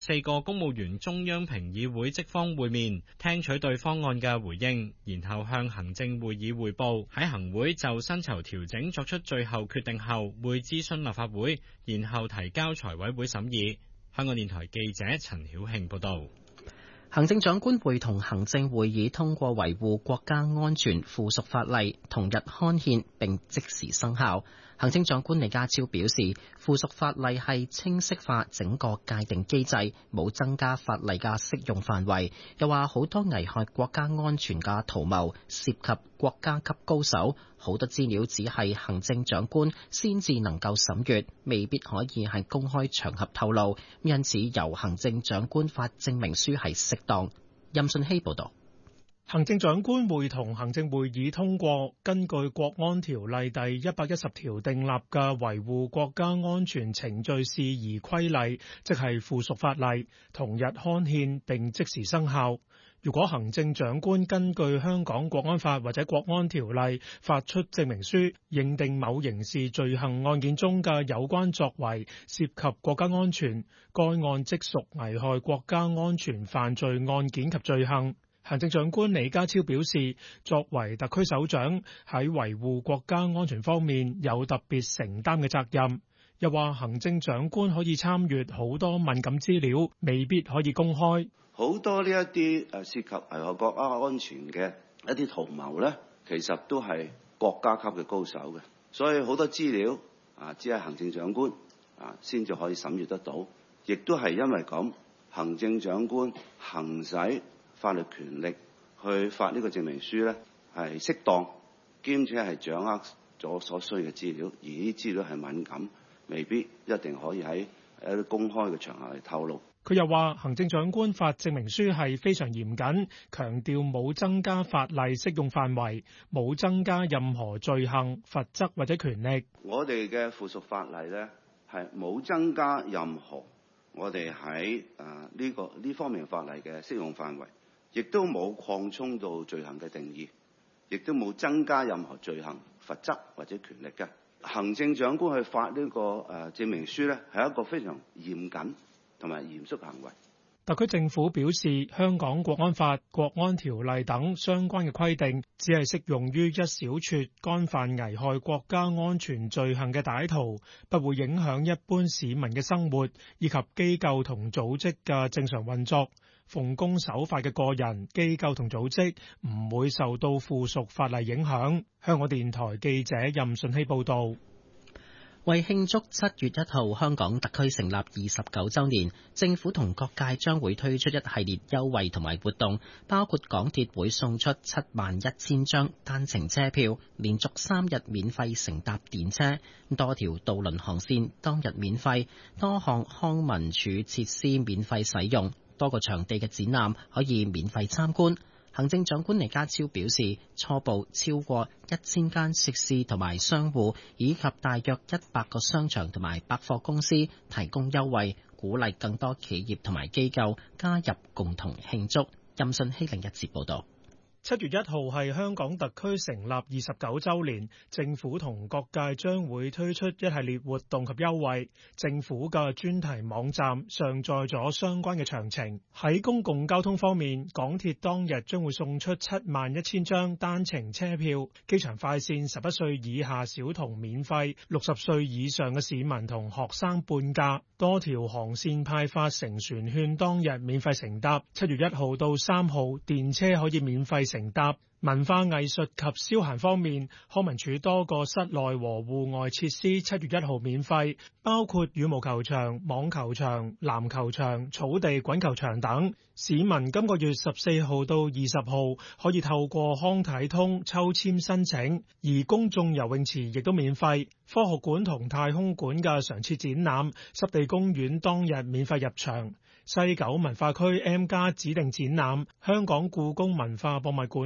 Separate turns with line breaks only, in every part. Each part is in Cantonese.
4個公務員中央評議會職方會面，聽取對方案嘅回應，然後向行政會議匯報。喺行會就薪酬調整作出最後決定後，會諮詢立法會，然後提交財委會審議。香港電台記者陳曉慶報道。
行政長官會同行政會議通過維護國家安全附屬法例，同日刊憲並即時生效。行政長官李家超表示，附屬法例係清晰化整個界定機制，冇增加法例嘅適用範圍。又話好多危害國家安全嘅圖謀涉及國家級高手，好多資料只係行政長官先至能夠審閱，未必可以喺公開場合透露。因此，由行政長官發證明書係適當。任信希報導。
行政長官會同行政會議通過根據《國安條例》第110條訂立嘅維護國家安全程序事宜規例，即係附屬法例，同日刊憲並即時生效。如果行政長官根據香港國安法或者國安條例發出證明書，認定某刑事罪行案件中嘅有關作為涉及國家安全，該案即屬危害國家安全犯罪案件及罪行。行政長官李家超表示，作為特區首長，喺維護國家安全方面有特別承擔嘅責任。又話行政長官可以參閱好多敏感資料，未必可以公開。
好多呢一啲涉及危害國家安全嘅一啲圖謀咧，其實都係國家級嘅高手嘅，所以好多資料只係行政長官先至可以審閱得到，亦都係因為咁，行政長官行使法律權力去發呢個證明書咧，係適當，兼且係掌握咗所需嘅資料，而呢啲資料係敏感，未必一定可以喺一啲公開嘅場合嚟透露。
佢又話，行政長官發證明書係非常嚴謹，強調冇增加法例適用範圍，冇增加任何罪行、罰則或者權力。
我哋嘅附屬法例咧係冇增加任何我哋喺呢方面法例嘅適用範圍。亦都冇擴充到罪行嘅定義，亦都冇增加任何罪行、罰則或者權力嘅。行政長官去發呢個證明書咧，係一個非常嚴謹同埋嚴肅行為。
特區政府表示，香港國安法、國安條例等相關嘅規定，只係適用於一小撮干犯危害國家安全罪行嘅歹徒，不會影響一般市民嘅生活以及機構同組織嘅正常運作。奉公守法嘅個人、機構同組織唔會受到附屬法例影響。香港電台記者任順希報導。
為慶祝7月1號香港特區成立29週年，政府同各界將會推出一系列優惠同埋活動，包括港鐵會送出71000張單程車票，連續3日免費乘搭電車，多條渡輪航線當日免費，多項康文署設施免費使用，多個場地嘅展覽可以免費參觀。行政長官李家超表示，初步超過1000間食肆同埋商戶，以及大約100個商場同埋百貨公司提供優惠，鼓勵更多企業同埋機構加入共同慶祝。任信希另一節報導。
7月1號係香港特區成立29週年，政府同各界將會推出一系列活動及優惠。政府嘅專題網站上載咗相關嘅詳情。喺公共交通方面，港鐵當日將會送出71000張單程車票，機場快線11歲以下小童免費，60歲以上嘅市民同學生半價。多條航線派發乘船券，當日免費乘搭。7月1號到3號，電車可以免費乘搭。文化藝術及消閒方面，康文署多個室內和戶外設施7月1號免費，包括羽毛球場、網球場、籃球場、草地滾球場等。市民今個月14號到20號可以透過康體通抽籤申請，而公眾游泳池亦都免費。科學館同太空館嘅常設展覽、濕地公園當日免費入場。西九文化區 M+ 指定展覽、香港故宮文化博物館嘅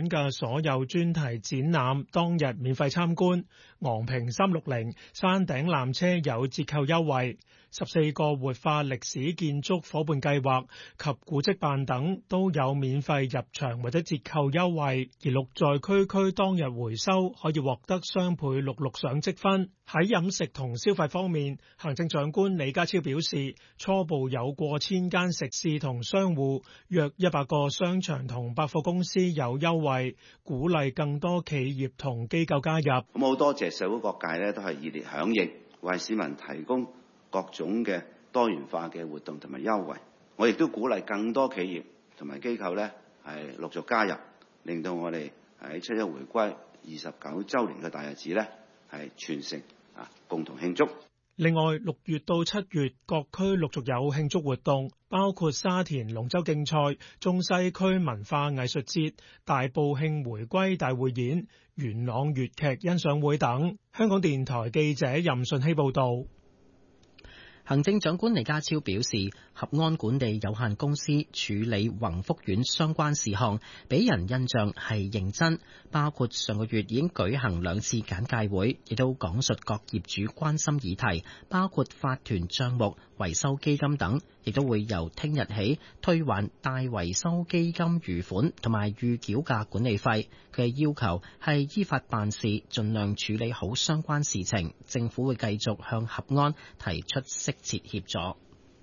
所有專題展覽當日免費參觀，昂坪360山頂纜車有折扣優惠，14個活化歷史建築夥伴計劃及古蹟辦等都有免費入場或者折扣優惠，而綠在區區當日回收可以獲得雙倍綠賞積分。喺飲食同消費方面，行政長官李家超表示，初步有過千間食肆同商戶，約100個商場同百貨公司有優惠，鼓勵更多企業同機構加入。
咁好多謝社會各界咧都係熱烈響應，為市民提供各種嘅多元化嘅活動同埋優惠。我亦都鼓勵更多企業同埋機構咧係陸續加入，令到我哋喺七一回歸29週年嘅大日子咧係全城共同慶祝。
另外，6月到7月，各區陸續有慶祝活動，包括沙田龍舟競賽、中西區文化藝術節、大埔慶回歸大匯演、元朗粵劇欣賞會等。香港電台記者任順希報導。
行政長官李家超表示，合安管理有限公司處理宏福苑相關事項，俾人印象係認真，包括上個月已經舉行2次簡介會，亦都講述各業主關心議題，包括法團帳目、維修基金等，亦都會由聽日起退還大維修基金餘款同埋預繳嘅管理費。佢嘅要求係依法辦事，盡量處理好相關事情。政府會繼續向合安提出適切協助。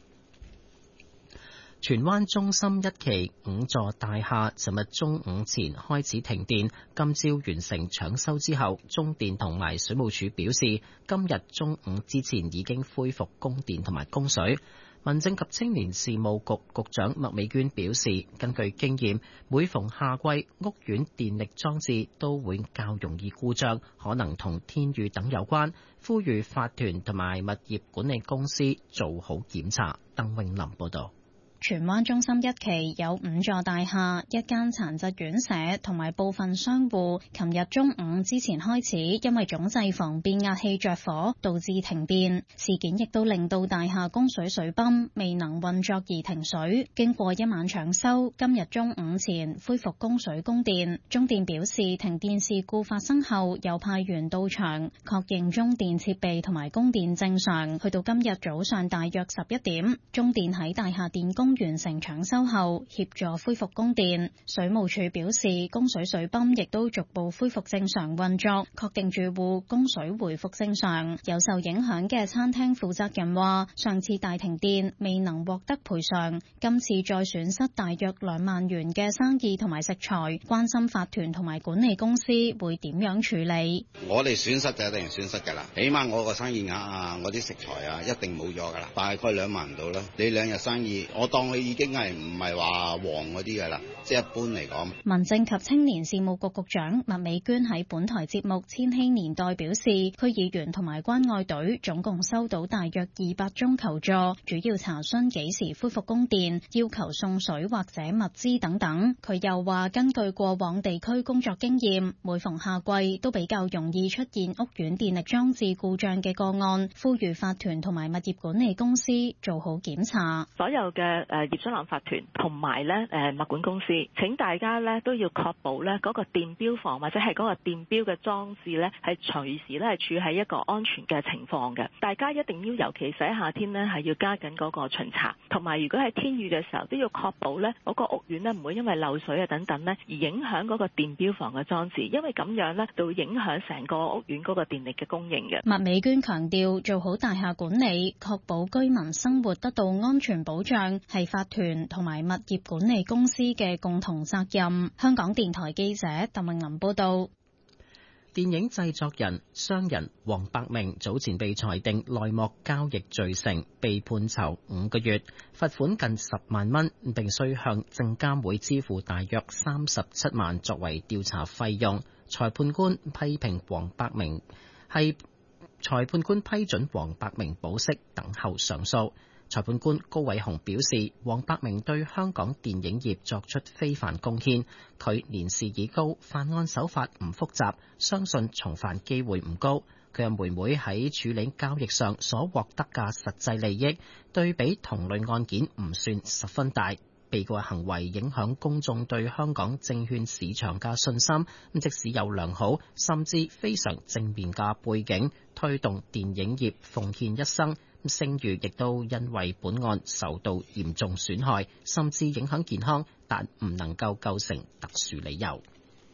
荃灣中心1期5座大廈尋日中午前開始停電，今朝完成搶修之後，中電同埋水務署表示，今日中午之前已經恢復供電同埋供水。民政及青年事務局局長麥美娟表示，根據經驗，每逢夏季，屋苑電力裝置都會較容易故障，可能同天雨等有關，呼籲法團同埋物業管理公司做好檢查。鄧永林報導。
荃灣中心1期有5座大廈，一間殘疾院舍同埋部分商戶，琴日中午之前開始因為總掣房變壓器着火，導致停電。事件亦都令到大廈供水水泵未能運作而停水。經過一晚搶修，今日中午前恢復供水供電。中電表示，停電事故發生後，有派員到場確認中電設備同埋供電正常。去到今日早上大約11點，中電喺大廈電工完成搶修後協助恢復供電。水務署表示，供水水泵亦都逐步恢復正常運作，確定住戶供水回復正常。有受影響嘅餐廳負責人話，上次大停電未能獲得賠償，今次再損失大約2萬元嘅生意同埋食材，關心法團同埋管理公司會點樣處理。
我哋損失就一定損失㗎啦，起碼我個生意額啊，我啲食材啊，一定冇咗㗎啦，大概2萬到啦。你2日生意，我當佢已經係唔係話旺嗰啲㗎啦，即係一般嚟講。
民政及青年事務局局長麥美娟喺本台節目《千禧年代》表示，區議員同埋關愛隊總共收到大約200宗求助，主要查詢幾時恢復供電，要求送水或者物資等等。佢又話，根據過往地區工作經驗，每逢夏季都比較容易出現屋苑電力裝置故障嘅個案，呼籲法團同埋物業管理公司做好檢查。
所有嘅業主立法團同埋物管公司，請大家都要確保嗰個電錶房或者係嗰個電錶嘅裝置係隨時係處喺一個安全嘅情況嘅。大家一定要，尤其是喺夏天係要加緊嗰個巡查，同埋如果係天雨嘅時候都要確保嗰個屋苑唔會因為漏水啊等等而影響嗰個電錶房嘅裝置，因為咁樣就會影響成個屋苑嗰個電力嘅供應嘅。
麥美娟強調，做好大廈管理，確保居民生活得到安全保障，係法團同埋物業管理公司嘅共同責任。香港電台記者鄧穎琳報道。
電影製作人、商人黃百鳴早前被裁定內幕交易罪成，被判囚5個月，罰款近10萬蚊，並須向證監會支付大約37萬作為調查費用。裁判官批准黃百鳴保釋，等候上訴。裁判官高偉雄表示，黃百鳴對香港電影業作出非凡貢獻，佢年事已高，犯案手法唔複雜，相信重犯機會唔高。佢嘅妹妹喺處理交易上所獲得嘅實際利益，對比同類案件唔算十分大。 被告嘅行為影響公眾對香港證券市場嘅信心，即使有良好甚至非常正面嘅背景，推動電影業奉獻一生，聲譽亦都因為本案受到嚴重損害，甚至影響健康，但唔能夠構成特殊理由。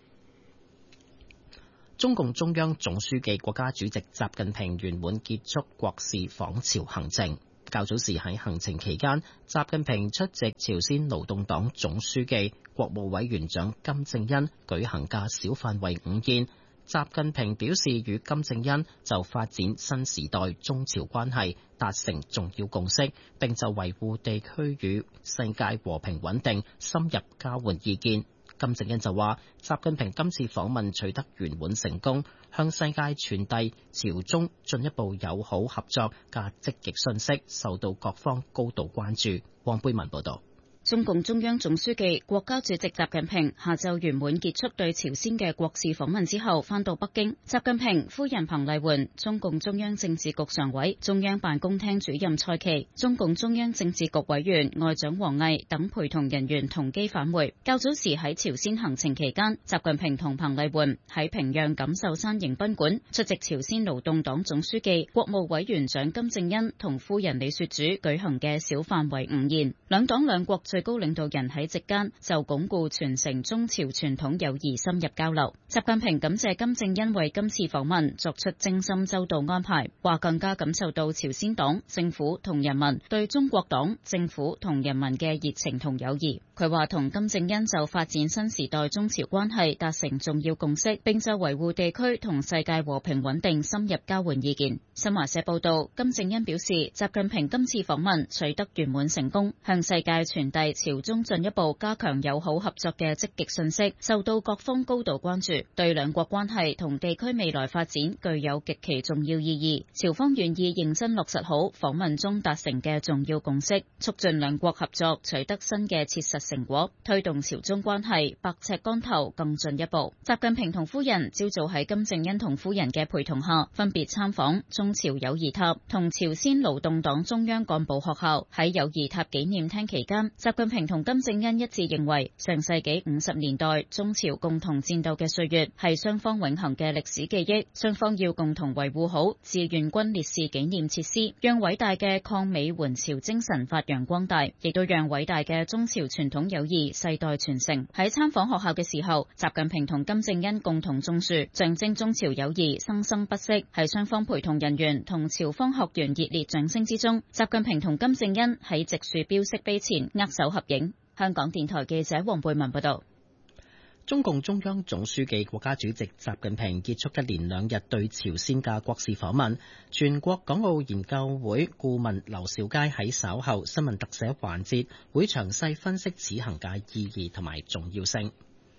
中共中央總書記、國家主席習近平圓滿結束國事訪朝行程。較早時喺行程期間，習近平出席朝鮮勞動黨總書記、國務委員長金正恩舉行嘅小範圍午宴。習近平表示，與金正恩就發展新時代中朝關係達成重要共識，並就維護地區與世界和平穩定深入交換意見。金正恩就話，習近平今次訪問取得圓滿成功，向世界傳遞朝中進一步友好合作嘅積極訊息，受到各方高度關注。黃貝文報道。
中共中央總書記、國家主席習近平下晝圓滿結束對朝鮮嘅國事訪問之後，返到北京。習近平夫人彭麗媛、中共中央政治局常委、中央辦公廳主任蔡奇、中共中央政治局委員外長王毅等陪同人員同機返回。較早時喺朝鮮行程期間，習近平同彭麗媛喺平壤錦繡山迎賓館出席朝鮮勞動黨總書記、國務委員長金正恩同夫人李雪主舉行嘅小範圍午宴。兩黨兩國最高領導人喺席間就鞏固傳承中朝傳統友誼深入交流。習近平感謝金正恩為今次訪問作出精心周到安排，話更加感受到朝鮮黨政府同人民對中國黨政府同人民嘅熱情同友誼。佢話同金正恩就發展新時代中朝關係達成重要共識，並就維護地區同世界和平穩定深入交換意見。新華社報道，金正恩表示，習近平今次訪問取得圓滿成功，向世界傳遞朝中進一步加強友好合作嘅積極訊息，受到各方高度關注，對兩國關係同地區未來發展具有極其重要意義。朝方願意認真落實好訪問中達成嘅重要共識，促進兩國合作取得新嘅切實成果，推動朝中關係百尺竿頭更進一步。習近平同夫人朝早喺金正恩同夫人嘅陪同下，分別參訪中朝友誼塔同朝鮮勞動黨中央幹部學校。喺友誼塔紀念廳期間，習近平同金正恩一致認為，上世紀50年代中朝共同戰鬥嘅歲月係雙方永恆嘅歷史記憶，雙方要共同維護好志願軍烈士紀念設施，讓偉大嘅抗美援朝精神發揚光大，亦都讓偉大嘅中朝傳統友誼世代傳承。喺參訪學校嘅時候，習近平同金正恩共同種樹，象徵中朝友誼生生不息。喺雙方陪同人員同朝方學員熱烈掌聲之中，習近平同金正恩喺植樹標識碑前握手合影。香港電台記者黃貝文報道。
中共中央總書記、國家主席習近平結束一連2日對朝鮮嘅國事訪問。全國港澳研究會顧問劉兆佳喺稍後新聞特寫環節會詳細分析此行嘅意義同埋重要性。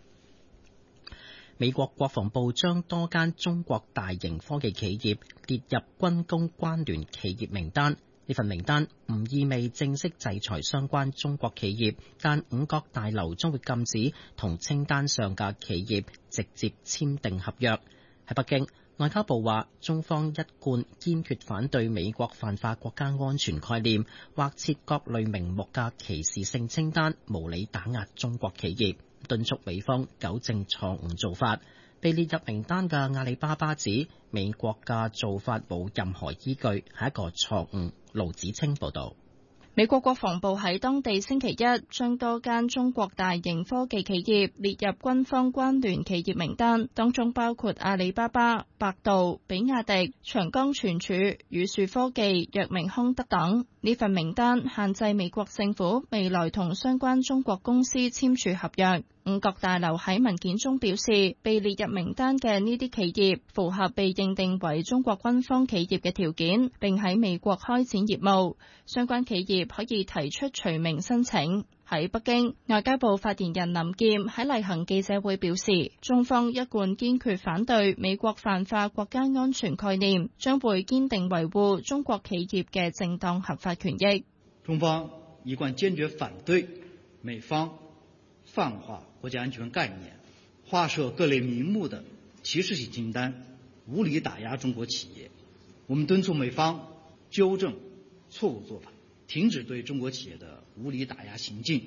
美國國防部將多間中國大型科技企業列入軍工關聯企業名單。呢份名單唔意味正式制裁相關中國企業，但五角大樓將會禁止同清單上嘅企業直接簽訂合約。喺北京，外交部話，中方一貫堅決反對美國泛化國家安全概念，或設各類名目嘅歧視性清單，無理打壓中國企業，敦促美方糾正錯誤做法。被列入名單嘅阿里巴巴指美國嘅做法冇任何依據，係一個錯誤。盧子清報道。
美國國防部喺當地星期一將多間中國大型科技企業列入軍方關聯企業名單，當中包括阿里巴巴、百度、比亞迪、長江存儲、宇樹科技、藥明康德等。呢份名單限制美國政府未來同相關中國公司簽署合約。五角大樓喺文件中表示，被列入名單嘅呢啲企業符合被認定為中國軍方企業嘅條件，並喺美國開展業務。相關企業可以提出除名申請。喺北京，外交部發言人林劍喺例行記者會表示，中方一貫堅決反對美國泛化國家安全概念，將會堅定維護中國企業嘅正當合法權益。
中方一貫堅決反對美方泛化國家安全概念，劃設各類名目的歧視性清單，無理打壓中國企業。我們敦促美方糾正錯誤做法，停止對中國企業的無理打壓行徑，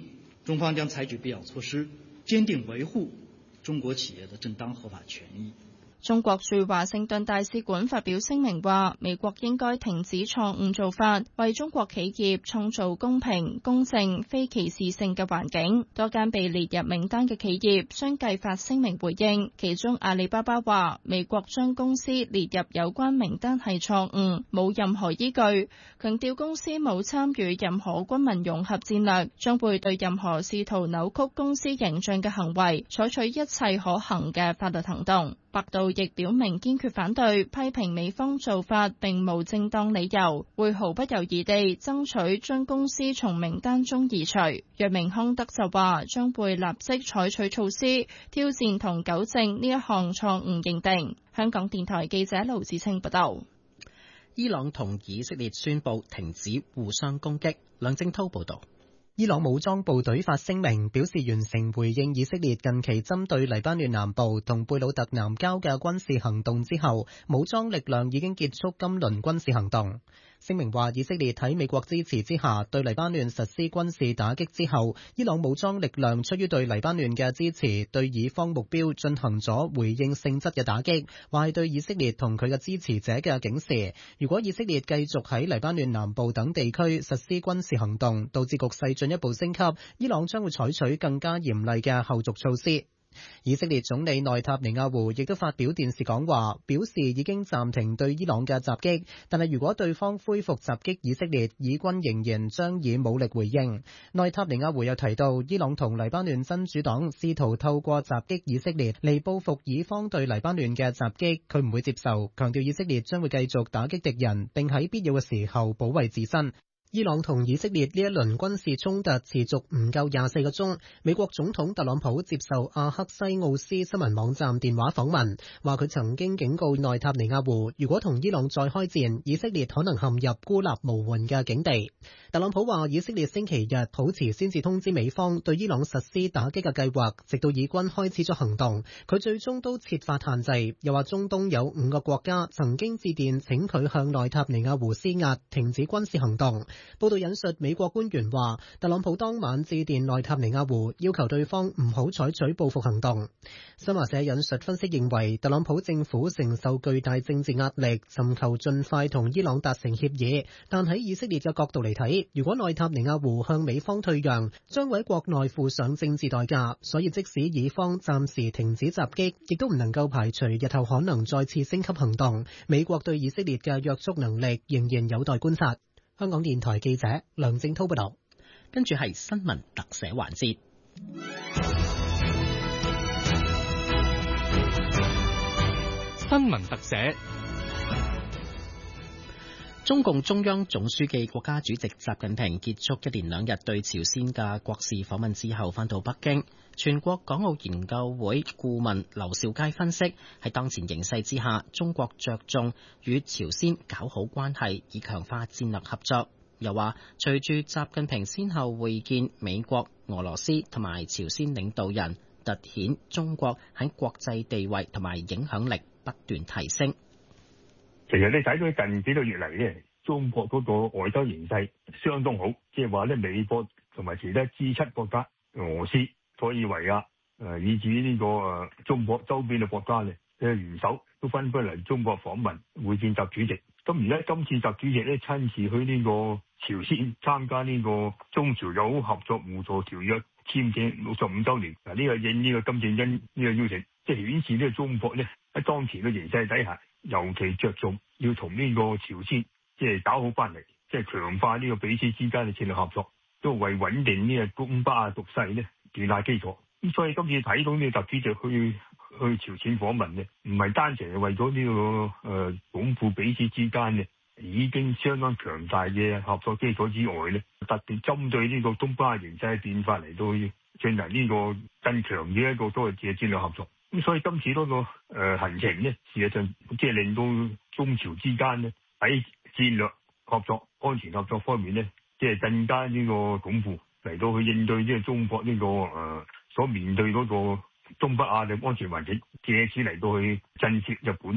中方將採取必要措施，堅定維護中國企業的正當合法權益。
中國駐華盛頓大使館發表聲明話，美國應該停止錯誤做法，為中國企業創造公平、公正、非歧視性嘅環境。多間被列入名單嘅企業相繼發聲明回應，其中阿里巴巴話，美國將公司列入有關名單係錯誤，冇任何依據，強調公司冇參與任何軍民融合戰略，將會對任何試圖扭曲公司形象嘅行為採取一切可行嘅法律行動。百度亦表明堅決反對，批評美方做法並無正當理由，會毫不猶豫地爭取將公司從名單中移除。藥明康德就話將會立即採取措施，挑戰同糾正呢一項錯誤認定。香港電台記者盧子清報道。
伊朗同以色列宣布停止互相攻擊。梁正濤報道。
伊朗武裝部隊發聲明表示，完成回應以色列近期針對黎巴嫩南部同貝魯特南郊嘅軍事行動之後，武裝力量已經結束今輪軍事行動。聲明話，以色列喺美國支持之下對黎巴嫩實施軍事打擊之後，伊朗武裝力量出於對黎巴嫩嘅支持，對以方目標進行咗回應性質嘅打擊，話係對以色列同佢嘅支持者嘅警示。如果以色列繼續喺黎巴嫩南部等地區實施軍事行動，導致局勢進一步升級，伊朗將會採取更加嚴厲嘅後續措施。以色列總理內塔尼亞胡亦都發表電視講話，表示已經暫停對伊朗嘅襲擊，但係如果對方恢復襲擊以色列，以軍仍然將以武力回應。內塔尼亞胡又提到，伊朗同黎巴嫩真主黨試圖透過襲擊以色列嚟報復以方對黎巴嫩嘅襲擊，佢唔會接受，強調以色列將會繼續打擊敵人，並喺必要嘅時候保衛自身。伊朗同以色列呢一輪軍事衝突持續唔夠24個鐘。美國總統特朗普接受阿克西奧斯新聞網站電話訪問，話佢曾經警告內塔尼亞胡，如果同伊朗再開戰，以色列可能陷入孤立無援嘅境地。特朗普話，以色列星期日好遲先至通知美方對伊朗實施打擊嘅計劃，直到以軍開始咗行動，佢最終都設法限制。又話中東有5個國家曾經致電請佢向內塔尼亞胡施壓，停止軍事行動。報道引述美國官員話，特朗普當晚致電內塔尼亞胡，要求對方唔好採取報復行動。新華社引述分析認為，特朗普政府承受巨大政治壓力，尋求盡快同伊朗達成協議，但喺以色列嘅角度嚟睇，如果內塔尼亞胡向美方退讓，將會喺國內付上政治代價，所以即使以方暫時停止襲擊，亦都唔能夠排除日後可能再次升級行動。美國對以色列嘅約束能力仍然有待觀察。香港電台記者梁正濤報道。
跟住係新聞特寫環節。
新聞特寫。
中共中央總書記、國家主席習近平結束1連2日對朝鮮嘅國事訪問之後，返到北京。全國港澳研究會顧問劉兆佳分析，喺當前形勢之下，中國着重與朝鮮搞好關係，以強化戰略合作。又話，隨住習近平先後會見美國、俄羅斯同埋朝鮮領導人，凸顯中國喺國際地位同埋影響力不斷提升。
其實你睇到近幾個月嚟咧，中國嗰個外交形勢相當好，即係話咧，美國同埋其他 G7 國家、俄羅斯、塞爾維亞以至呢個中國周邊嘅國家咧嘅元首都紛紛嚟中國訪問會見習主席。咁而家今次習主席咧親自去呢個朝鮮參加呢個中朝友好合作互助條約簽訂65週年。嗱，呢個應呢個金正恩呢個邀請，即係顯示呢個中國咧喺當前嘅形勢底下，尤其着重要同呢個朝鮮即係搞好關係，即係強化呢個彼此之間嘅戰略合作，都為穩定呢個東北亞局勢咧奠下基礎。咁所以今次睇到呢個習主席去朝鮮訪問咧，唔係單純係為咗呢個鞏固彼此之間嘅已經相當強大嘅合作基礎之外咧，特別針對呢個東北亞形勢嘅變化嚟到進行呢個更強嘅一個多嘅戰略合作。咁所以今次嗰個行程咧，事實上即係令到中朝之間咧喺戰略合作、安全合作方面咧，即係更加呢個鞏固嚟到去應對呢個中國呢個所面對嗰個東北亞嘅安全環境，借此嚟到去震懾日本咧，唔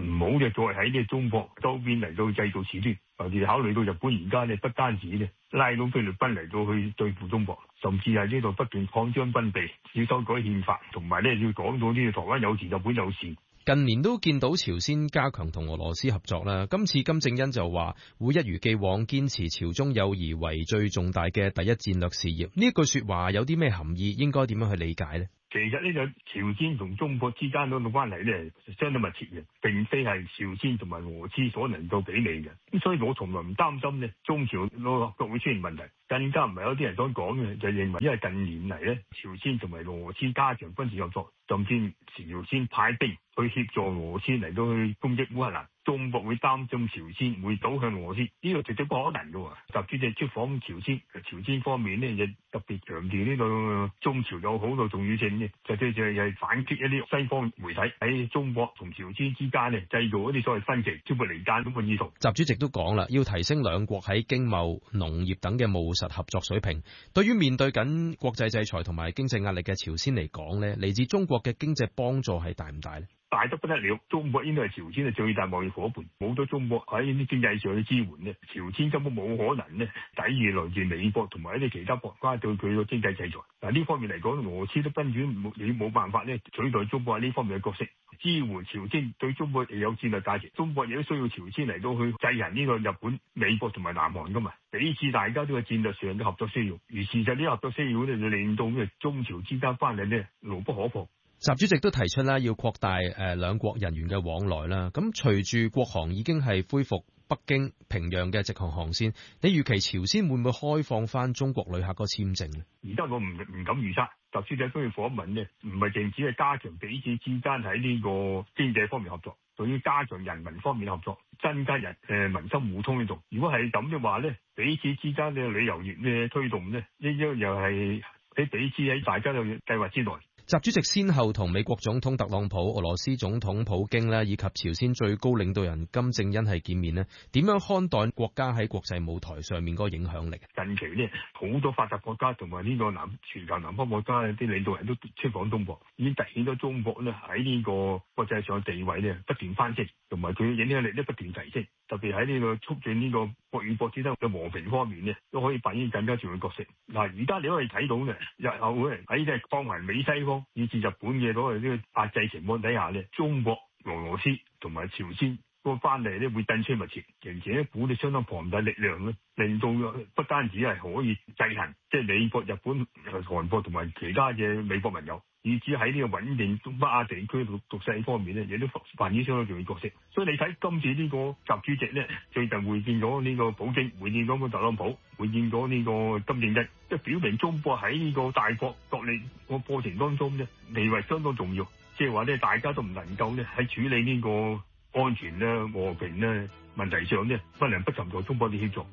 唔好就再喺呢中國周邊嚟到製造事端。尤其考慮到日本而家呢，不單止呢拉到菲律賓嚟到去對付中國，甚至係呢度不斷擴張軍備，要修改憲法，同埋呢要講到呢個台灣有事，日本有事。
近年都見到朝鮮加強同俄羅斯合作啦，今次金正恩就話會一如既往堅持朝中友誼為最重大嘅第一戰略事業。呢一句說話有啲咩含義？應該點樣去理解呢？
其實呢個朝鮮同中國之間嗰個關係咧，相當密切嘅，並非係朝鮮同埋俄羅斯所能夠媲美嘅。咁所以我從來唔擔心呢中朝個合作會出現問題，更加唔係有啲人所講嘅，就認為因為近年嚟咧，朝鮮同埋俄羅斯加強軍事合作，甚至朝鮮派兵去協助俄羅斯嚟到去攻擊烏克蘭。中國會擔心朝鮮會倒向俄羅斯，呢個絕對不可能嘅。習主席出訪朝鮮，朝鮮方面呢亦特別強調呢個中朝友好嘅重要性呢，實際上係反擊一啲西方媒體喺中國同朝鮮之間呢製造一啲所謂分歧、挑撥離間咁嘅意圖。
習主席都講啦，要提升兩國喺經貿、農業等嘅務實合作水平。對於面對緊國際制裁同埋經濟壓力嘅朝鮮嚟講呢，嚟自中國嘅經濟幫助係大唔大呢？
大得不得了，中國應該係朝鮮嘅最大貿易伙伴，冇咗中國喺啲經濟上嘅支援呢，朝鮮根本冇可能呢抵禦來自美國同埋一啲其他國家對佢嘅經濟制裁。嗱，呢方面嚟講，俄羅斯都根本冇辦法呢取代中國喺呢方面嘅角色。支援朝鮮對中國亦有戰略價值，中國亦都需要朝鮮嚟到去制衡呢個日本、美國同埋南韓噶嘛，彼此大家都係戰略上嘅合作需要。而事實呢合作需要呢，就令到嘅中朝之間關係呢牢不可破。
習主席都提出啦，要擴大兩國人員嘅往來啦。咁隨住國航已經係恢復北京、平壤嘅直航航線，你預期朝鮮會唔會開放翻中國旅客個簽證呢？
而家我唔敢預測。習主席都要訪問呢，唔係淨止係加強彼此之間喺呢個經濟方面合作，仲要加強人民方面合作，增加民心互通呢度。如果係咁嘅話呢，彼此之間嘅旅遊業嘅推動呢，一樣又係喺彼此喺大家嘅計劃之內。
習主席先後同美國總統特朗普、俄羅斯總統普京咧，以及朝鮮最高領導人金正恩係見面咧，點樣看待國家喺國際舞台上面嗰個影響力？
近期呢，好多發達國家同埋呢個全球南方國家啲領導人都出訪中國，已經凸顯咗中國咧喺呢個國際上嘅地位咧不斷翻升，同埋佢嘅影響力咧不斷提升。特別喺呢個促進呢個國與國之間嘅和平方面呢，都可以扮演更加重要嘅角色。嗱，而家你可以睇到呢，日後喺即係放埋美西方以至日本嘅嗰個呢個壓制情況底下呢，中國、俄羅斯同埋朝鮮嗰個關係咧會更趨密切，形成一股咧相當龐大力量咧，令到不單止係可以制衡即係美國、日本、韓國同埋其他嘅美國盟友，以至喺呢個穩定東北亞地區局勢方面咧，亦都扮演相當重要角色。所以你睇今次呢個習主席咧，最近會見咗呢個普京，會見咗個特朗普，會見咗呢個金正恩，即係表明中國喺呢個大國角力個過程當中咧，地位相當重要。即係話咧，大家都唔能夠咧喺處理呢個安全咧、和平咧問題上咧，不能不尋求中國嘅協助。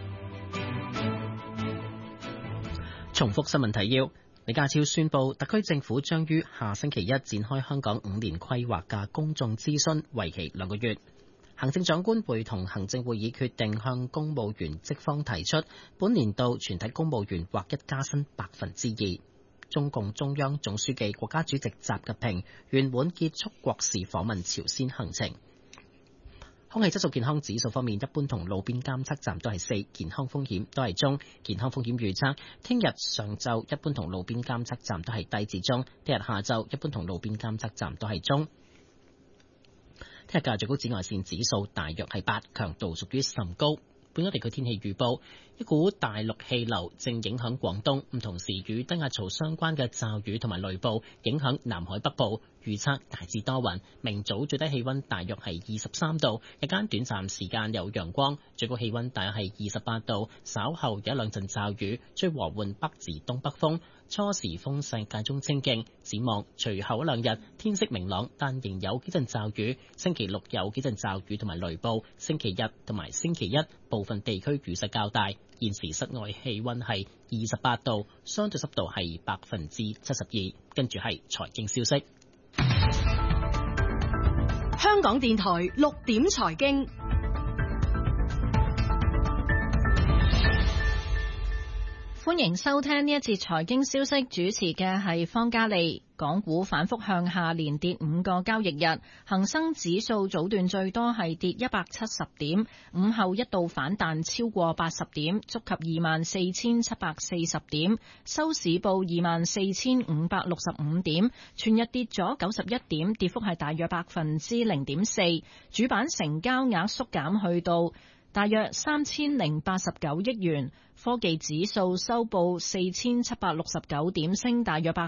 重複新聞提要。李家超宣布，特區政府將於下星期一展開香港5年規劃嘅公眾諮詢，為期2個月。行政長官會同行政會議決定向公務員職方提出，本年度全體公務員劃一加薪2%。中共中央總書記、國家主席習近平圓滿結束國事訪問朝鮮行程。空氣質素健康指數方面，一般同路邊監測站都係4，健康風險都係中。健康風險預測，聽日上晝一般同路邊監測站都係低至中，聽日下晝一般同路邊監測站都係中。聽日嘅最高紫外線指數大約係8，強度屬於甚高。本港地區天氣預報，一股大陸氣流正影響廣東，同時與低壓槽相關嘅驟雨同埋雷暴影響南海北部。預測大致多雲，明早最低氣溫大約係23度，日間短暫時間有陽光，最高氣溫大約係28度。稍後有一兩陣驟雨，吹和緩北至東北風，初時風勢間中清勁。展望隨後一兩日天色明朗，但仍有幾陣驟雨。星期六有幾陣驟雨同埋雷暴，星期日同埋星期一部分地區雨勢較大。現時室外氣溫係28度，相對濕度係72%。跟住係財經消息。
香港電台6點財經，歡迎收聽呢一節財經消息，主持嘅係方嘉利。
港股反覆向下，連跌5個交易日，恒生指數早段最多係跌170點，午後一度反彈超過80點，觸及24,740點，收市報24,565點，全日跌咗91點，跌幅係大約0.4%，主板成交額縮減去到大約3089億元，科技指數收報4769點，升大約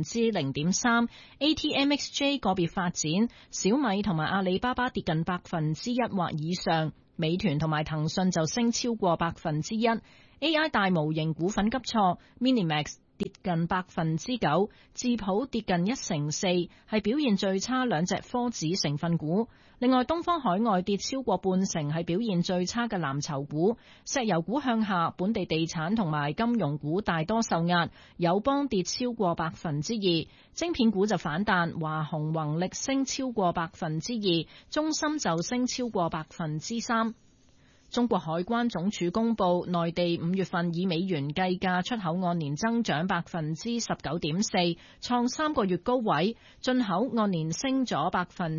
0.3%。ATMXJ 個別發展，小米同埋阿里巴巴跌近1%或以上，美團同埋騰訊就升超過1%。AI 大模型股份急挫 ，Minimax 跌近9%，智譜跌近1成4，係表現最差兩隻科指成分股。另外，東方海外跌超過半成，係表現最差嘅藍籌股。石油股向下，本地地產同埋金融股大多受壓，友邦跌超過2%。晶片股就反彈，華虹宏力升超過2%，中芯就升超過3%。中國海關總署公布，內地5月份以美元計價出口按年增長19.4%，創3個月高位；進口按年升咗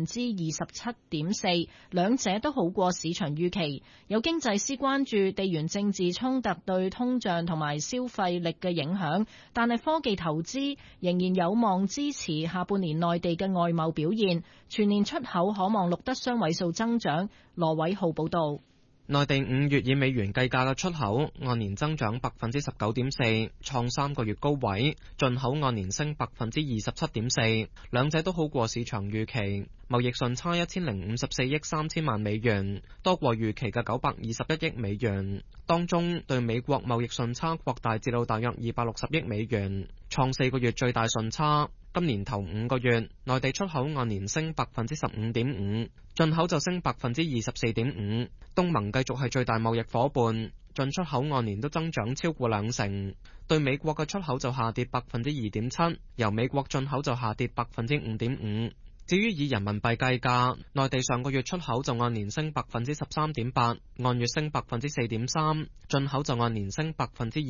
27.4%，兩者都好過市場預期。有經濟師關注地緣政治衝突對通脹同埋消費力嘅影響，但係科技投資仍然有望支持下半年內地嘅外貿表現，全年出口可望錄得雙位數增長。羅偉浩報導。
內地5月以美元計價嘅出口按年增長19.4%，創3個月高位；進口按年升27.4%，兩者都好過市場預期。貿易順差1054億3千萬美元，多過預期嘅921億美元。當中對美國貿易順差擴大至到大約260億美元，創4個月最大順差。今年頭5個月，內地出口按年升15.5%，進口就升24.5%。東盟繼續係最大貿易夥伴，進出口按年都增長超過2成。對美國嘅出口就下跌2.7%，由美國進口就下跌5.5%。至於以人民幣計價，內地上個月出口就按年升13.8%，按月升4.3%；進口就按年升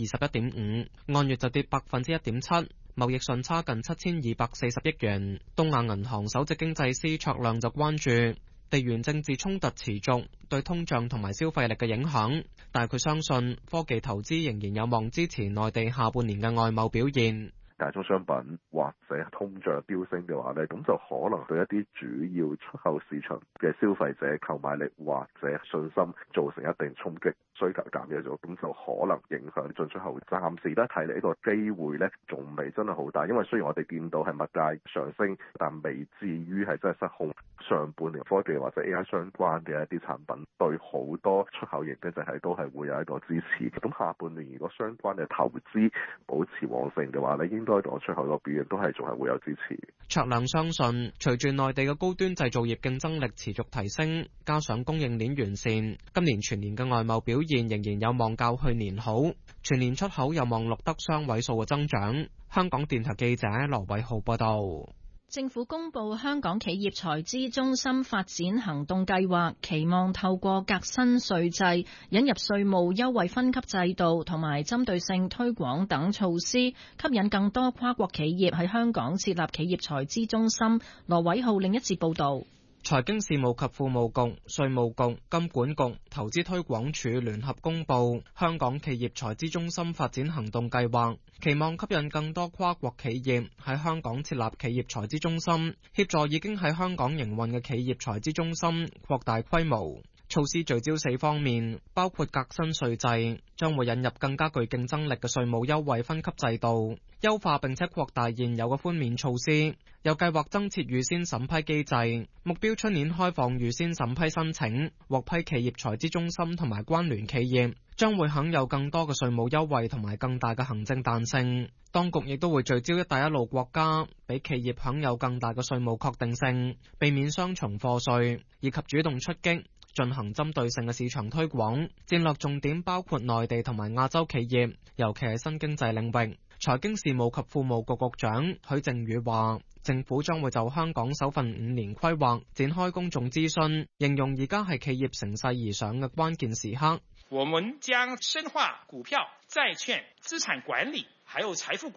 21.5%，按月就跌1.7%。貿易順差近7240億元。東亞銀行首席經濟師卓亮就關注地緣政治衝突持續對通脹同埋消費力嘅影響，但係佢相信科技投資仍然有望支持內地下半年嘅外貿表現。
大宗商品或者通脹飆升嘅話咧，咁就可能對一啲主要出口市場嘅消費者購買力或者信心造成一定衝擊，需求減弱咗，咁就可能影響進出口。暫時咧睇嚟呢個機會咧仲未真係好大，因為雖然我哋見到係物價上升，但未至於係真係失控。上半年科技或者 AI 相關嘅一啲產品對好多出口型嘅就係都係會有一個支持。咁下半年如果相關嘅投資保持旺盛嘅話咧，應該講出口個表現都係仲係會有支持。
卓亮相信，隨住內地嘅高端製造業競爭力持續提升，加上供應鏈完善，今年全年嘅外貿表現仍然有望較去年好，全年出口有望錄得雙位數嘅增長。香港電台記者羅偉浩報道。
政府公布香港企業財資中心發展行動計劃，期望透過革新稅制、引入稅務優惠分級制度同埋針對性推廣等措施，吸引更多跨國企業喺香港設立企業財資中心。羅偉浩另一節報道。
財經事務及庫務局、稅務局、金管局、投資推廣署聯合公布香港企業財資中心發展行動計劃，期望吸引更多跨國企業喺香港設立企業財資中心，協助已經喺香港營運嘅企業財資中心擴大規模。措施聚焦4方面，包括革新稅制，將會引入更加具競爭力嘅稅務優惠分級制度，優化並且擴大現有嘅寬免措施，又計劃增設預先審批機制，目標出年開放預先審批申請，獲批企業財資中心同埋關聯企業將會享有更多嘅稅務優惠同埋更大嘅行政彈性。當局亦都會聚焦一帶一路國家，俾企業享有更大嘅稅務確定性，避免雙重課稅，以及主動出擊，進行針對性嘅市場推廣。戰略重點包括內地同埋亞洲企業，尤其係新經濟領域。財經事務及庫務局局長許正宇話，政府將會就香港首份5年規劃展開公眾諮詢，形容而家係企業乘勢而上嘅關鍵時刻。
我們將深化股票、債券、資產管理還有財富管理，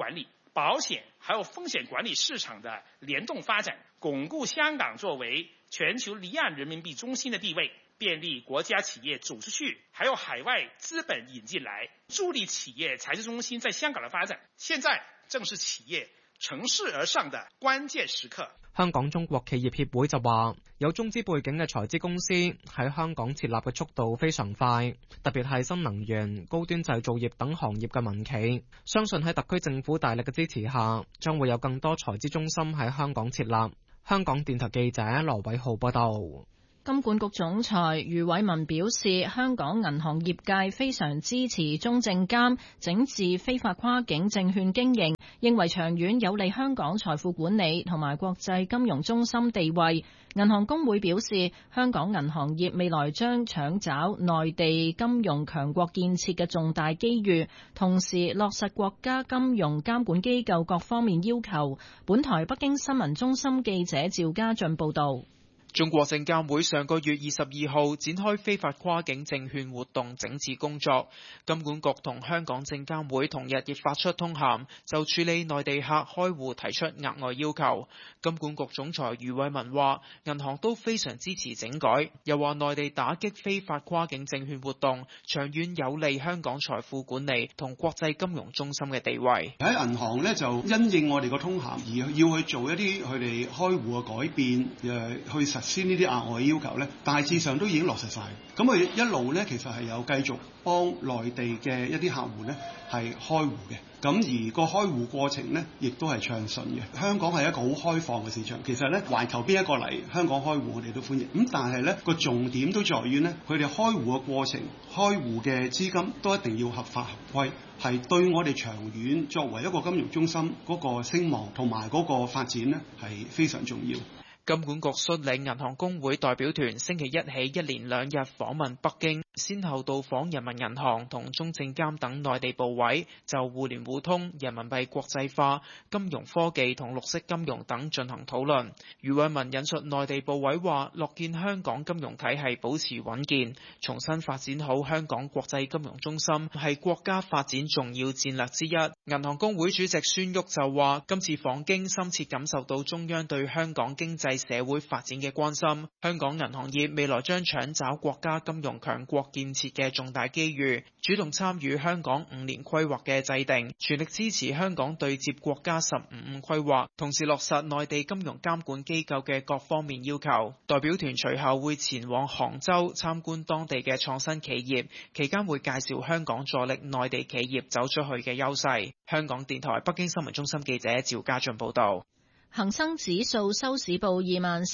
保險還有風險管理市場的聯動發展，鞏固香港作為全球離岸人民幣中心的地位，便利國家企業走出去，還有海外資本引進來，助力企業財資中心在香港的發展。現在正是企業乘勢而上的關鍵時刻。
香港中國企業協會就話，有中資背景嘅財資公司喺香港設立嘅速度非常快，特別係新能源、高端製造業等行業嘅民企，相信喺特區政府大力嘅支持下，將會有更多財資中心喺香港設立。香港電台記者羅偉浩報道。
金管局總裁余偉文表示，香港銀行業界非常支持中證監整治非法跨境證券經營，認為長遠有利香港財富管理同埋國際金融中心地位。銀行公會表示，香港銀行業未來將搶找內地金融強國建設嘅重大機遇，同時落實國家金融監管機構各方面要求。本台北京新聞中心記者趙家俊報道。
中國證監會上個月22號展開非法跨境證券活動整治工作，金管局同香港證監會同日亦發出通函，就處理內地客開戶提出額外要求。金管局總裁余偉文話，銀行都非常支持整改，又話內地打擊非法跨境證券活動，長遠有利香港財富管理同國際金融中心嘅地位。
喺銀行呢，就因應我哋個通函而要去做一啲佢哋開戶嘅改變，去實先呢啲額外要求咧，大致上都已經落實晒。咁佢一路咧，其實係有繼續幫內地嘅一啲客戶咧係開戶嘅。咁而個開戶過程咧，亦都係暢順嘅。香港係一個好開放嘅市場，其實咧環球邊一個嚟香港開戶，我哋都歡迎。咁但係咧個重點都在於咧，佢哋開戶嘅過程、開戶嘅資金都一定要合法合規，係對我哋長遠作為一個金融中心嗰個聲望同埋嗰個發展咧係非常重要。
金管局率領銀行公會代表團星期一起一連2日訪問北京，先後到訪人民銀行同中證監等內地部委，就互聯互通、人民幣國際化、金融科技同綠色金融等進行討論。余偉文引述內地部委話，樂見香港金融體系保持穩健，重新發展好香港國際金融中心係國家發展重要戰略之一。銀行公會主席孫旭就話，今次訪京深切感受到中央對香港經濟社會發展嘅關心，香港銀行業未來將搶找國家金融強國建設嘅重大機遇，主動參與香港5年規劃嘅制定，全力支持香港對接國家15規劃，同時落實內地金融監管機構嘅各方面要求。代表團隨後會前往杭州參觀當地嘅創新企業，期間會介紹香港助力內地企業走出去嘅優勢。香港電台北京新聞中心記者趙家俊報道。
恒生指數收市報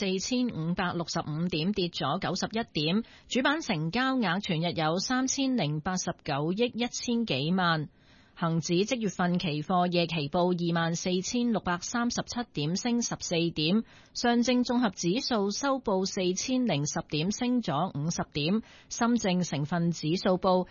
24,565點，跌咗91點。主板成交額全日有3089億1000幾萬。恒指即月份期貨夜期報24,637點，升14點。上證綜合指數收報4010點，升咗50點。深證成分指數報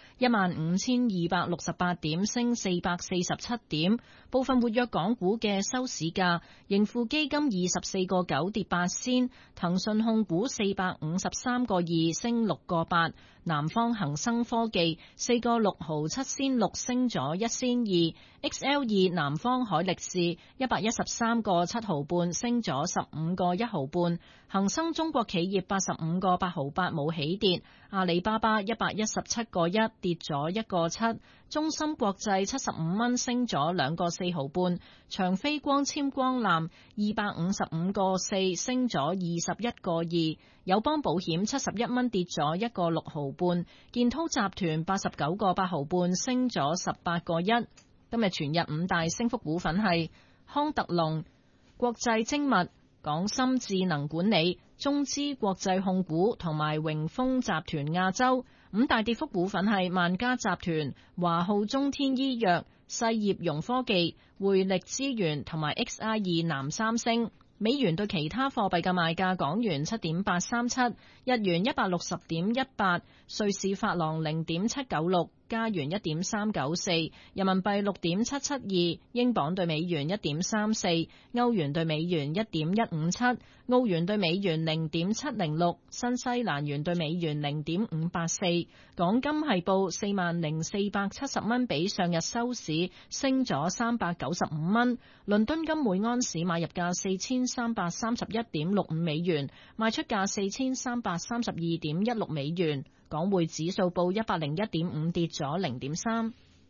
15,268點，升447點。部分活躍港股嘅收市價：盈富基金24個9跌8仙，騰訊控股453個2升6個8，南方恒生科技4個6毫7仙6升咗1仙2。XL2 南方海力士113個7毫半升咗15個1毫半，恒生中國企業85個8毫8冇起跌，阿里巴巴117個1跌咗1個7，中芯國際75蚊升咗2個4毫半，長飛光纖光纜255個4升咗21個2，友邦保險71蚊跌咗1個6毫半，建滔集團89個8毫半升咗18個1。今日全日5大升幅股份係康特龍、國際精密、港深智能管理、中資國際控股同埋榮豐集團亞洲。5大跌幅股份係萬家集團、華浩中天醫藥、世業融科技、匯力資源同埋 XI2 南三星。美元對其他貨幣嘅賣價：港元7.837，日元160.18，瑞士法郎0.796， 加元1.394，人民幣6.772，英鎊對美元1.34，歐元對美元1.157，澳元對美元0.706，新西蘭元對美元0.584。港金係報40,470蚊，比上日收市升咗395蚊。倫敦金每安士買入價4331.65美元，賣出價4332.16美元。港匯指數報101.5，跌咗0.3。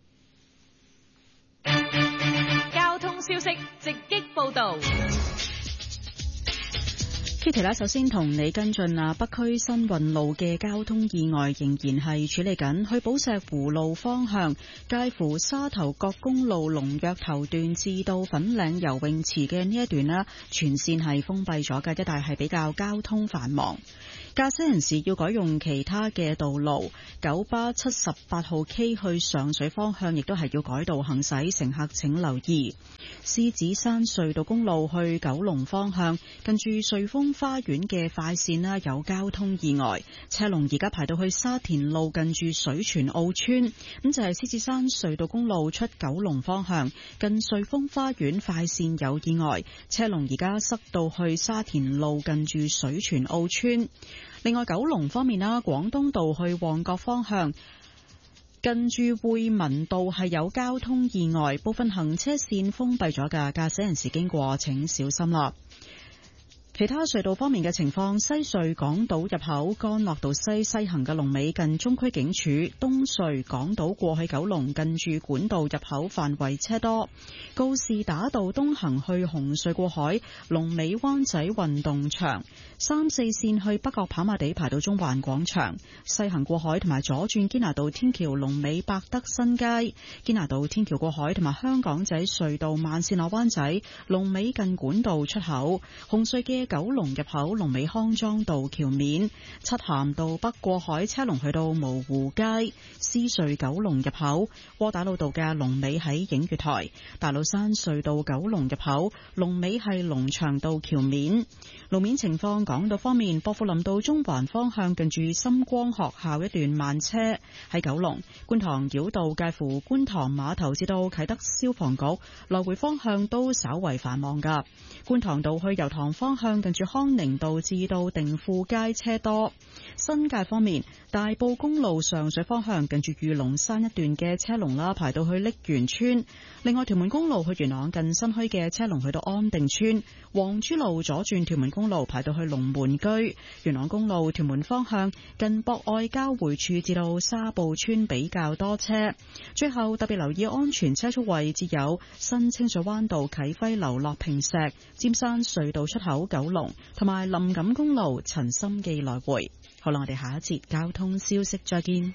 交通消息直擊報道。
Kitty 啦，首先同你跟進北區新運路嘅交通意外仍然係處理緊，去寶石湖路方向介乎沙頭角公路龍躍頭段至到粉嶺游泳池嘅呢一段啦，全線係封閉咗嘅，一帶係比較交通繁忙。駕駛人士要改用其他嘅道路，九巴78號 K 去上水方向亦都係要改道行駛，乘客請留意。獅子山隧道公路去九龍方向，近住瑞豐花園嘅快線啦，有交通意外，車龍而家排到去沙田路近住水泉澳村。咁就係獅子山隧道公路出九龍方向，近瑞豐花園快線有意外，車龍而家塞到去沙田路近住水泉澳村。另外九龍方面啦，廣東道去旺角方向近住匯民道係有交通意外，部分行車線封閉咗㗎，駕駛人士經過請小心啦。其他隧道方面嘅情況，西隧港島入口干諾道西行嘅龍尾近中區警署，東隧港島過去九龍近住管道入口範圍車多，告士打道東行去紅隧過海龍尾灣仔運動場，3、4線去北角跑馬地排到中環廣場，西行過海同埋左轉堅拿道天橋龍尾百德新街，堅拿道天橋過海同埋香港仔隧道慢線落灣仔龍尾近管道出口，紅隧嘅九龍入口龍尾康莊道橋面，漆咸道北過海車龍去到蕪湖街，獅隧九龍入口窩打老道嘅龍尾喺映月台，大老山隧道九龍入口龍尾係龍翔道橋面。路面情況，港島方面，薄扶林道中環方向近住深光學校一段慢車，喺九龍觀塘繞道介乎觀塘碼頭至到啟德消防局來回方向都稍為繁忙噶。觀塘道去油塘方向近住康寧道至到定富街車多。新界方面，大埔公路上水方向近住御龍山一段嘅車龍啦，排到去瀝源村。另外，屯門公路去元朗近新墟嘅車龍去到安定村。黃珠路左轉屯門公路排到去龍門居。元朗公路屯門方向近博愛交匯處至到沙埔村比較多車。最後特別留意安全車速位置有新清水灣道啟輝樓落坪石、尖山隧道出口九龍同埋林錦公路陳心記來回。好啦，我哋下一節交通消息再見。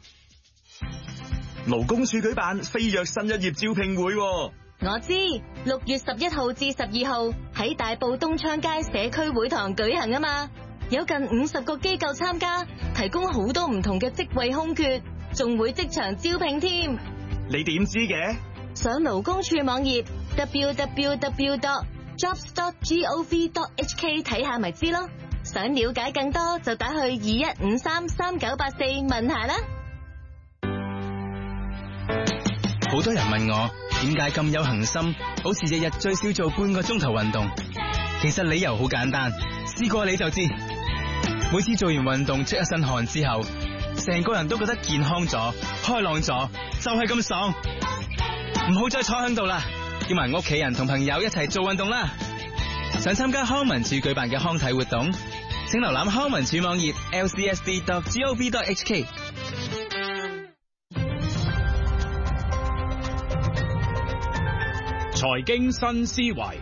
勞工處舉辦飛躍新一頁招聘會，
我知6月11號至12號喺大埔東昌街社區會堂舉行啊嘛，有近50個機構參加，提供好多唔同嘅職位空缺，仲會即場招聘添。
你點知嘅？
上勞工處網頁 www.jobs.gov.hk 睇下咪知咯。想了解更多就打去21533984問下啦。
好多人問我點解咁有恒心，好似日日最少做半個鐘頭運動。其實理由好簡單，試過你就知。每次做完運動出一身汗之後，成個人都覺得健康咗、開朗咗，就係咁爽。唔好再坐喺度啦，叫埋屋企人同朋友一齊做運動啦。想參加康文署舉辦嘅康體活動，請瀏覽康文署網頁 lcsd.gov.hk。
財經新思維，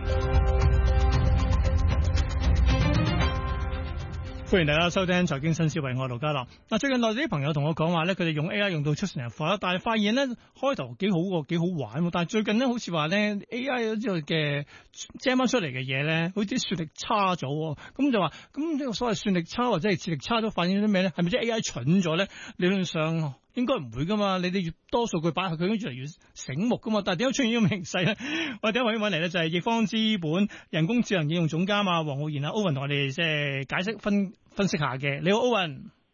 歡迎大家收聽財經新思維，我係盧家樂。嗱，最近內地啲朋友同我講話咧，佢哋用 AI 用到出神入化啦，但係發現咧開頭幾好喎，幾好玩喎，但係最近咧好似話咧 AI 之後嘅 generate 出嚟嘅嘢咧，好似算力差咗喎，咁就話咁呢個所謂算力差或者係智力差咗，反映咗啲咩咧？係咪即係 AI 蠢咗咧？理論上應該唔會噶嘛，你哋越多數據擺下佢，越嚟越醒目噶嘛。但係點解出現呢個形勢咧？我哋第一位揾嚟咧就係易方資本人工智能應用總監啊黃浩然啊 Owen 同我哋即係解釋分析下嘅。你好 Owen。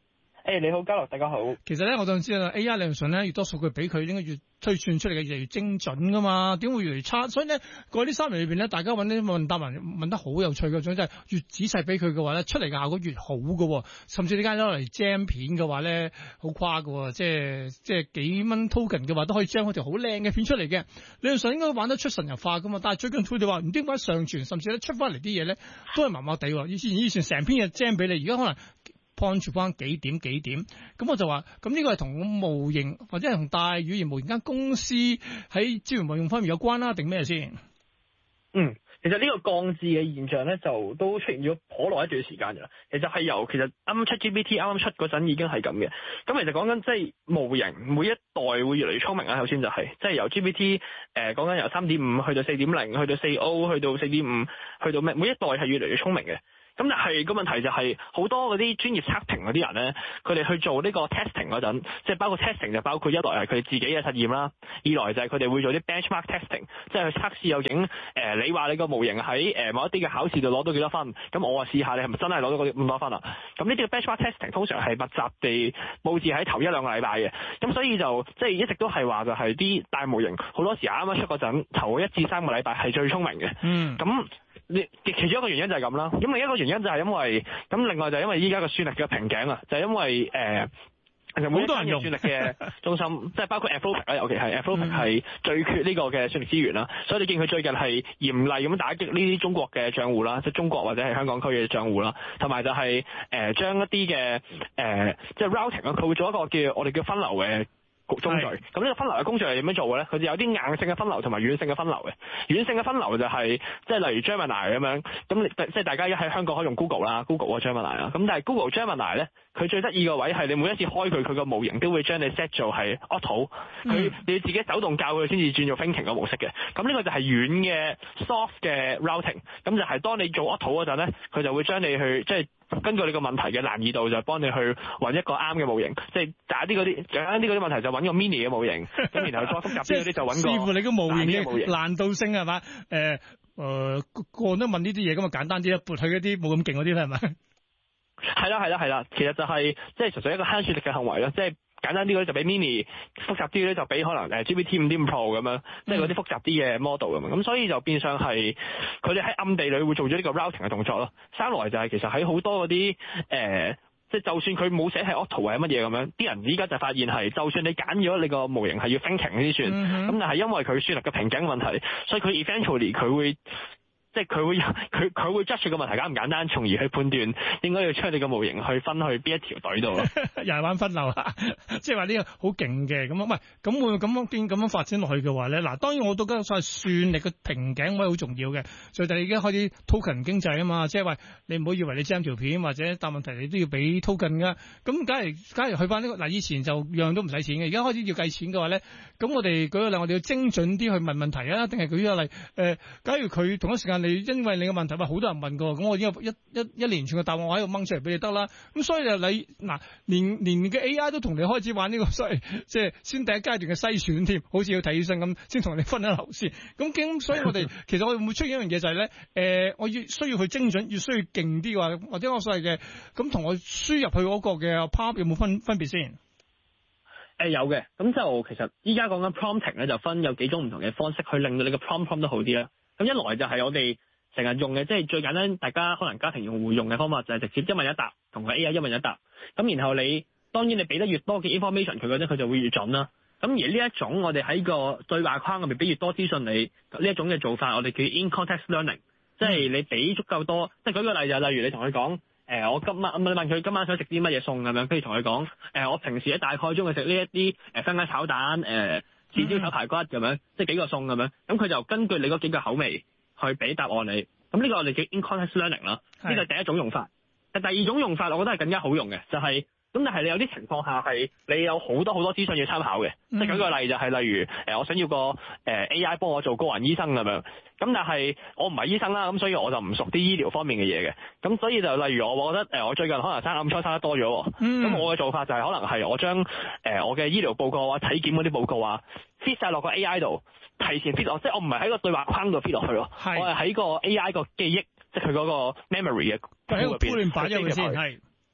你好，嘉樂，大家好。
其實咧，我就知啦 ，AI 理論上咧，越多數據俾佢，應該越推算出嚟嘅越嚟越精準噶嘛，點會越嚟越差？所以咧，嗰啲3年裏邊咧，大家揾啲問答文問得好有趣嘅，總之係越仔細俾佢嘅話咧，出嚟嘅效果越好嘅，甚至你間攞嚟 jam 片嘅話咧，好誇嘅，即係幾蚊 token 嘅話都可以 jam 嗰條好靚嘅片出嚟嘅。理論上應該玩得出神入化噶嘛，但係最近佢哋話唔知點解上傳，甚至咧出翻嚟啲嘢咧都係麻麻地。以前成篇嘢 jam 俾你，而家可能 point 翻幾點，咁我就話，咁呢個係同模型或者係同大語言模型間公司喺資源運用方面有關啦，定咩先？
其實呢個降智嘅現象咧，就都出現咗頗耐一段時間㗎啦。其實啱啱出 GPT 啱啱出嗰陣已經係咁嘅。咁其實講緊即係模型每一代會越嚟越聰明啦。首先就係即係由 GPT 講緊由 3.5 去到 4.0 去到 4O 去到 4.5 去到咩？每一代係越嚟越聰明嘅。咁但係個問題就係好多嗰啲專業測評嗰啲人咧，佢哋去做呢個 testing 嗰陣，即係包括 testing 就包括一來係佢哋自己嘅實驗啦，二來就係佢哋會做啲 benchmark testing， 即係去測試究竟你話你個模型喺某一啲嘅考試度攞到幾多分，咁我試下你係咪真係攞到咁多分啊？咁呢啲嘅 benchmark testing 通常係密集地佈置喺頭1-2個禮拜嘅，咁所以就即係一直都係話就係啲大模型好多時啱啱出嗰陣頭1至3個禮拜係最聰明嘅，咁其中一個原因就係咁啦，咁另一個原因就係因為另外就係因為依家個算力嘅瓶頸啊，就係因為其實每一間嘅算力嘅中心，即係包括 Anthropic 啦，尤其係 Anthropic 係最缺呢個嘅算力資源啦，所以你見佢最近係嚴厲咁打擊呢啲中國嘅賬戶啦，即係中國或者係香港區嘅賬戶啦，同埋就係將一啲嘅即係 routing 啊，佢會做一個我哋叫分流嘅工序。咁呢個分流嘅工序係點樣做嘅咧？佢就有啲硬性嘅分流同埋軟性嘅分流嘅。軟性嘅分流就係即係例如 Gemini 咁樣，咁即係大家一喺香港可以用 Google 啦，Google 個 Gemini 啦。咁但係 Google Gemini 咧，佢最得意個位係你每一次開佢個模型都會將你 set 做係 auto，佢你自己手動教佢先至轉做 thinking 個模式嘅。咁呢個就係軟嘅 soft 嘅 routing。咁就係當你做 auto 嗰陣咧，佢就會將你去即係根據你個問題嘅難易度，就幫你去揾一個啱嘅模型。即係簡單啲嗰啲問題就揾個 mini 嘅模型，咁然後再複雜啲嗰啲就揾個
視乎你個模型嘅難度性係嘛？個人都問呢啲嘢咁啊，簡單啲啦，撥去一啲冇咁勁嗰啲啦，係咪？係啦，其實就係即係純粹一個慳算力嘅行為啦，即係簡單啲嗰啲就俾 mini， 複雜啲咧就俾可能GPT 5.5 Pro 咁樣，即係嗰啲複雜啲嘅 model 咁樣，咁所以就變相係佢哋喺暗地裏會做咗呢個 routing 嘅動作咯。三來就係其實喺好多嗰啲即係就算佢冇寫係 auto 或者乜嘢咁樣，啲人依家就發現係，就算你揀咗你個模型係要 thinking 先算，咁但係因為佢算力嘅瓶頸問題，所以佢 eventually 佢會。即係佢會 judge 個問題簡唔簡單，從而去判斷應該要將你個模型去分去邊一條隊度咯。 又係玩分流啊！即係話呢個好勁嘅咁樣，唔係咁會咁樣發展落去嘅話咧，嗱當然我都覺得所謂算力嘅瓶頸位好重要嘅。所以而家開始 token 經濟啊嘛，即係話你唔好以為你 jam 條片或者答問題你都要俾 token 噶。咁假如去翻呢個嗱，以前就樣都唔使錢嘅，而家開始要計錢嘅話咧，咁我哋舉個例，我哋要精準啲去問問題啊，定係舉個例假如佢同一時間因為你嘅問題好多人問過，咁我已經有一連串嘅答案我喺度掹出嚟俾你得啦。咁所以就你嗱，連嘅 AI 都同你開始玩呢個所謂即係先第一階段嘅篩選添，好似要睇醫生咁，先同你分一流先。咁所以我哋其實我哋會出現一樣嘢就係咧，我需要去精準，要需要勁啲嘅話，或者我所謂嘅咁同我輸入去嗰個嘅 prompt 有冇分別先？
有嘅，咁就其實依家講緊 prompting 咧，就分有幾種唔同嘅方式去令到你嘅 prompt 得好啲啦。咁一來就係我哋成日用嘅，即係最簡單，大家可能家庭用戶用嘅方法就係直接一問一答，同個 AI 一問一答。咁然後當然你俾得越多嘅 information 佢嗰陣，佢就會越準啦。咁而呢一種我哋喺個對話框入面俾越多資訊你呢一種嘅做法，我哋叫 in context learning， 即係你俾足夠多。即係舉個例就例如你同佢講，我今晚你問佢今晚想食啲乜嘢餸咁樣，跟住同佢講，我平時喺大概中意食呢一啲香雞炒蛋豉椒炒排骨咁樣，即係幾個餸咁樣。咁佢就根據你嗰幾個口味去俾答案你。咁呢個我哋叫 in context learning 啦，呢個係第一種用法。第二種用法我覺得係更加好用嘅，就係咁，但係你有啲情況下係你有好多資訊要參考嘅。即係舉個例就係例如我想要個AI 幫我做個人醫生咁樣。咁但係我唔係醫生啦，咁所以我就唔熟啲醫療方面嘅嘢嘅。咁所以就例如我覺得我最近可能生暗瘡生得多咗，咁我嘅做法就係可能係我將我嘅醫療報告啊、體檢嗰啲報告啊 fit 晒落個 AI 度，提前 fit 落，即係我唔係喺個對話框度 fit 落去咯，我係喺個 AI 個記憶，即係佢嗰個 memory 嘅。
喺個判斷版入面先係。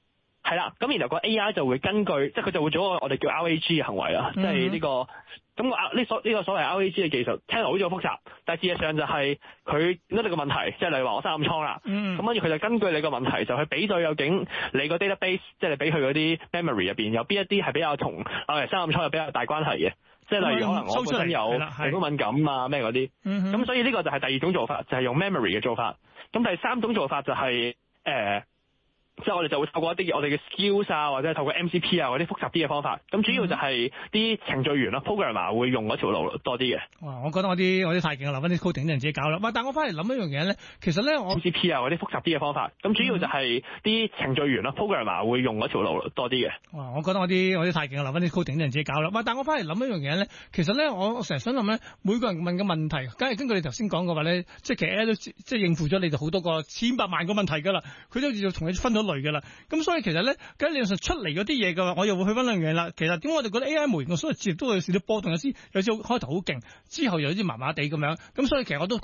係啦，咁然後個 AI 就會根據，即係佢就會做一個我哋叫 RAG 嘅行為啦，即係呢個咁呢個所謂 RAG 嘅技術，聽落好似好複雜，但係事實上就係佢你個問題，即係例如話我生暗瘡啦，咁跟住佢就根據你個問題就去比對究竟你個 database， 即係你俾佢嗰啲 memory 入邊有邊一啲係比較同生暗瘡有比較大關係嘅，即係例如可能我本身有皮膚敏感啊咩嗰啲，咁所以呢個就係第二種做法，就係用 memory 嘅做法。咁第三種做法就係即係我哋就會透過一啲我哋嘅 skills 啊，或者係透過 MCP 啊嗰啲複雜啲嘅方法。咁主要就係啲程序員咯 programmer 會用嗰條路多啲嘅。
哇！我覺得我啲太勁啦，留翻啲 coding 啲人自己搞啦。但係我翻嚟諗一樣嘢咧，其實咧我 MCP 啊嗰啲複雜啲嘅方法。咁主要就係啲程序員咯 programmer 會用嗰條路多啲嘅。哇！我覺得我啲太勁啦，留翻啲 coding 啲人自己搞啦。但係我翻嚟諗一樣嘢咧，其實咧我成日想諗咧，每個人問嘅問題，梗係根據你頭先講嘅話咧，即係其實 AI 都即係應付咗你就好多個千百萬個問題㗎啦。佢都要同你分咗類㗎啦。咁所以其實咧，咁理論上出嚟嗰啲嘢嘅話，我又會去分兩樣嘢啦。其實點解我哋覺得 AI 模型嘅所謂接都有少少波動，有時開頭好勁，之後又有啲麻麻地咁樣。咁所以其實我都